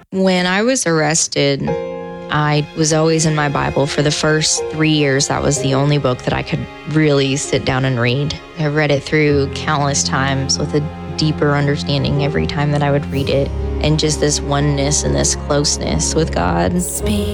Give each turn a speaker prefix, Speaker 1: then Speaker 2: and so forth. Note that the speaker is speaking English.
Speaker 1: When I was arrested, I was always in my Bible. For the first 3 years, that was the only book that I could really sit down and read. I read it through countless times with a deeper understanding every time that I would read it, and just this oneness and this closeness with God.